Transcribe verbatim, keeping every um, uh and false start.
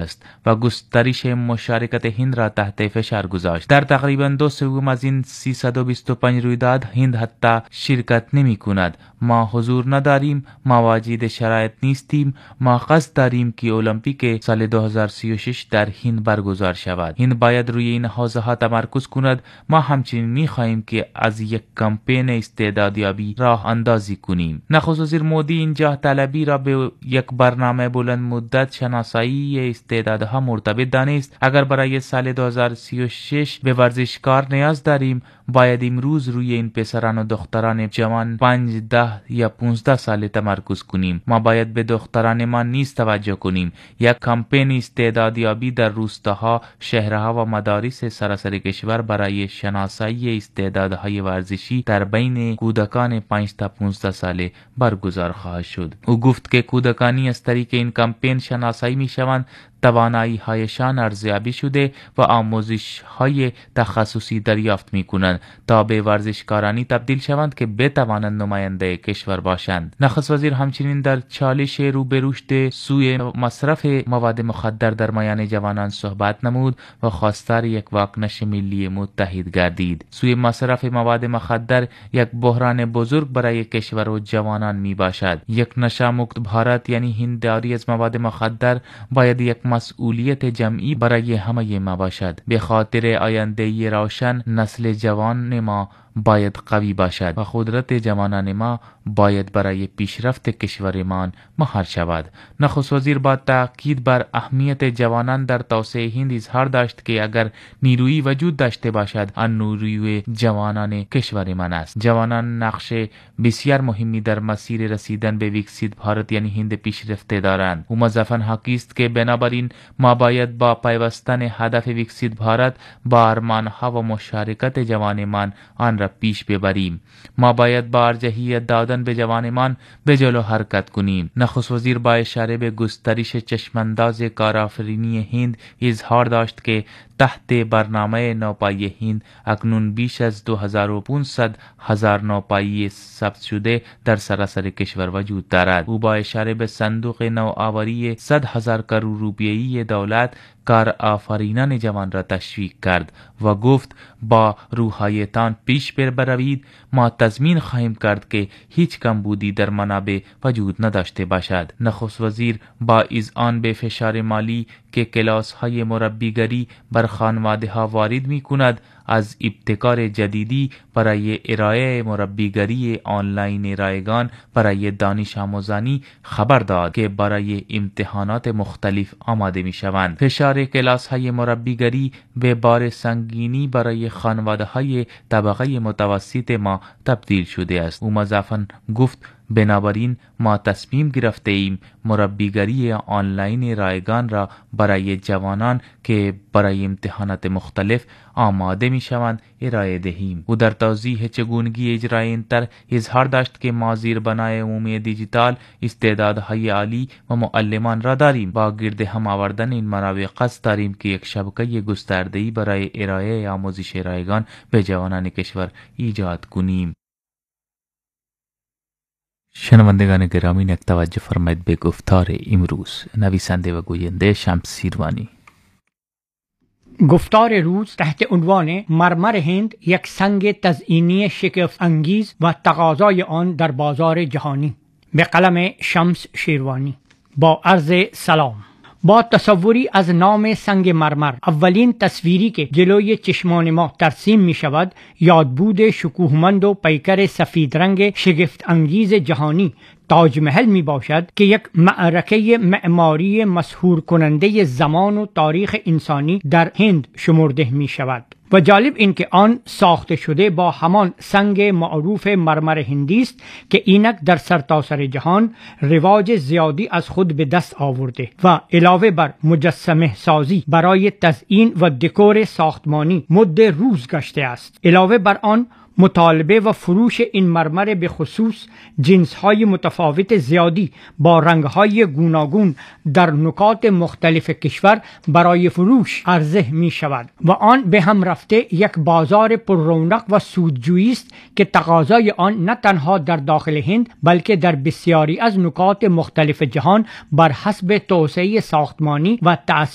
است و گسترش مشارکت هند را تحت فشار گذاشت. در تقریبا دو سوم از این سیصد و بیست و پنج رویداد هند حتی شرکت نمی کند. ما حضور نداریم، ما واجد شرایط نیستیم. ما قصد داریم که المپیک سال دو هزار و سی و شش در هند برگزار شود. هند باید روی این حوزه ها تمرکز کند. ما همچنین می خواهیم که از یک کمپین استعدادیابی راه اندازی کنیم. نخست وزیر مودی این جاه طلبی را به یک برنامه بلند مدت شناسایی استعدادها مرتبط دانست. اگر برای سال دو هزار و سی و شش به ورزشکار نیاز داریم، باید امروز روی این پسران و دختران جوان پنج ده یا پانزده ساله تمرکز کنیم. ما باید به دختران ما نیز توجه کنیم. یک کمپین استعدادیابی در روستاها، شهرها و مدارس سراسر کشور برای شناسایی استعدادهای ورزشی در بین کودکان پنج تا پانزده ساله برگزار خواهد شد. او گفت که کودکانی از طریق این کمپین شناسایی می شوند، توانایی هایشان ارزیابی شده و آموزش های تخصصی دریافت می کنند تا به ورزشکارانی تبدیل شوند که بتوانند نماینده کشور باشند. نخست وزیر همچنین در چالش رو به رشد سوی مصرف مواد مخدر در میان جوانان صحبت نمود و خواستار یک واکنش ملی متحد گردید. سوی مصرف مواد مخدر یک بحران بزرگ برای کشور و جوانان می باشد. یک نشه مکت بھارت یعنی هنداری از مواد مخدر باید یک مسئولیت جمعی برای همه ما باشد. به خاطر آینده روشن نسل جوان ما باید قوی باشد و قدرت جوانان ما باید برای پیشرفت کشورمان مهار شود. نخست وزیر با تاکید بر اهمیت جوانان در توسعه هند اظهار داشت که اگر نیرویی وجود داشته باشد، آن نیروی جوانان کشورمان است. جوانان نقش بسیار مهمی در مسیر رسیدن به ویکسیت بھارت یعنی هند پیشرفته دارند. او مضافاً حاکی است که بنابراین ما باید با پیوستن هدف ویکسیت بھارت با ارمانها و مشارکت جوانمان آن را پیش ببریم. ما باید با ارجحیت دادن به جوانمان به جلو حرکت کنیم. نخست وزیر با اشاره به گسترش چشمانداز کارآفرینی هند اظهار داشت که تحت برنامه نوپایی هند اکنون بیش از دو هزار و پانصد هزار نوپایی ثبت شده در سراسر کشور وجود دارد. او با اشاره به صندوق نوآوری صد هزار کروڑ روپیه‌ای دولت کار آفرینان جوان را تشویق کرد و گفت با روحایتان پیش بروید. ما تضمین خواهیم کرد که هیچ کمبودی در منابع وجود نداشته باشد. نخست وزیر با اذعان به فشار مالی که کلاس های مربیگری بر خانواده ها وارد می کند از ابتکار جدیدی برای ارائه مربیگری آنلاین رایگان برای دانش آموزانی خبر داد که برای امتحانات مختلف آماده می شوند. فشار کلاس های مربیگری به بار سنگینی برای خانواده های طبقه متوسط ما تبدیل شده است. او مضافاً گفت بنابراین ما تصمیم گرفته ایم مربیگری آنلاین رایگان را برای جوانان که برای امتحانات مختلف آماده می شوند ارائه دهیم. او در توضیح چگونگی اجرای این طرح اظهار داشت که ما زیربنای عمومی دیجیتال استعدادهای عالی و معلمان را داریم. با گرد هم آوردن این منابع قصد داریم که یک شبکه گسترده‌ای برای ارائه آموزش رایگان به جوانان کشور ایجاد کنیم. شنوندگان گرامی، یک توجه فرمایید به گفتار امروز. نویسنده و گوینده شمس سیروانی. گفتار روز تحت عنوان مرمر هند یک سنگ تزئینی شگفت انگیز و تقاضای آن در بازار جهانی، به قلم شمس شیروانی. با عرض سلام. با تصوری از نام سنگ مرمر، اولین تصویری که جلوی چشمان ما ترسیم می شود یادبود شکوهمند و پیکر سفید رنگ شگفت انگیز جهانی تاج محل می باشد که یک معرکه معماری مسحور کننده زمان و تاریخ انسانی در هند شمرده می شود. و جالب این که آن ساخته شده با همان سنگ معروف مرمر هندی است که اینک در سرتاسر جهان رواج زیادی از خود به دست آورده و علاوه بر مجسمه سازی برای تزیین و دکور ساختمانی مد روز گشته است. علاوه بر آن مطالبه و فروش این مرمر به خصوص جنس‌های متفاوت زیادی با رنگ‌های گوناگون در نقاط مختلف کشور برای فروش عرضه می شود و آن به هم رفته یک بازار پر رونق و سودجویی است که تقاضای آن نه تنها در داخل هند بلکه در بسیاری از نقاط مختلف جهان بر حسب توسعه ساختمانی و تأثیر